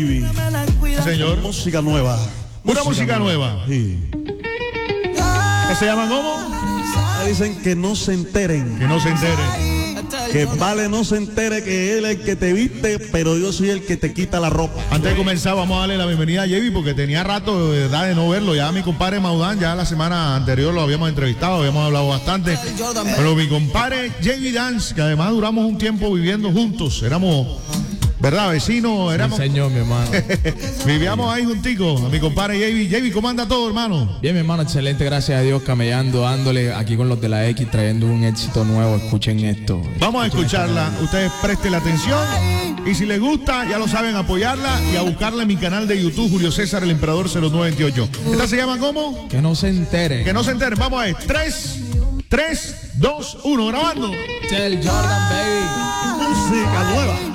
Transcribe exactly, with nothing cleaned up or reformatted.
Señor. Música nueva. Una música nueva. nueva. Sí. ¿Qué se llama cómo? Dicen que no se enteren. Que no se enteren. Que vale no se entere que él es el que te viste, pero yo soy el que te quita la ropa. Antes de comenzar, vamos a darle la bienvenida a Javi porque tenía rato de verdad de no verlo. Ya mi compadre Maudán, ya la semana anterior lo habíamos entrevistado, habíamos hablado bastante. Pero mi compadre Javi Dance, que además duramos un tiempo viviendo juntos, éramos, ¿verdad? Vecinos, éramos. Sí, señor, mi hermano. Vivíamos ahí junticos, a mi compadre Javi. Javi, ¿cómo anda todo, hermano? Bien, mi hermano, excelente, gracias a Dios, camellando, dándole aquí con los de la X, trayendo un éxito nuevo. Escuchen esto. Vamos a escucharla, ustedes presten la atención y si les gusta, ya lo saben, apoyarla y a buscarla en mi canal de YouTube, Julio César, el Emperador cero nueve veintiocho. ¿Esta se llama cómo? Que no se enteren. Que no se enteren, vamos a ver, tres, tres, dos, uno, grabando. Tell Jordan, baby. Música nueva.